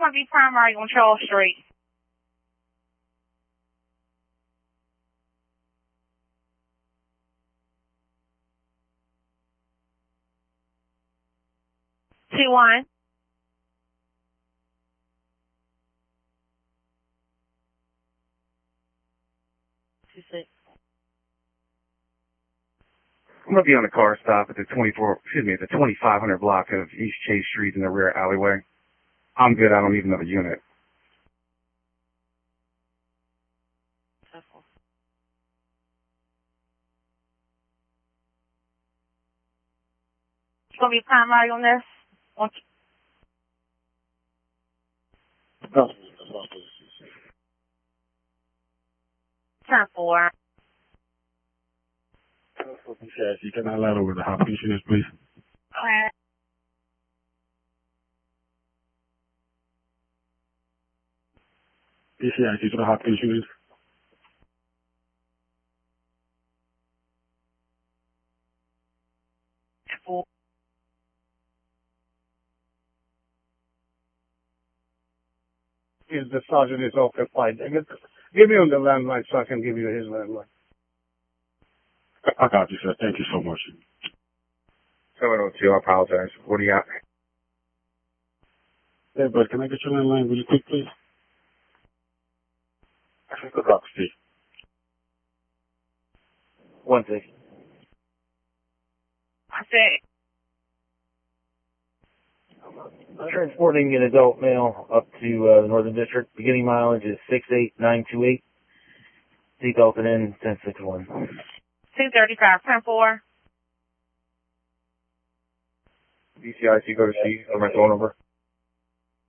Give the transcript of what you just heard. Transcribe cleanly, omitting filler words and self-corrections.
going to be primary on Charles Street. Two one. I'm going to be on a car stop at the 2500 block of East Chase Street in the rear alleyway. I'm good. I don't need another unit. It's going to be primary on this? On 10-4. Can I let over the hot patient, please? Okay. PCIC to the hot patient. Is the sergeant is occupied. Give me on the landline so I can give you his landline. I got you, sir. Thank you so much. 702, I apologize. What do you got? Hey, bud, can I get your landline really quick, please? I think the box, please. 1 6. I said, Transporting an adult male up to the Northern District. Beginning mileage is 68928. Seatbelt in 1061. 235, 10-4. DCIC, go to C, or my phone number.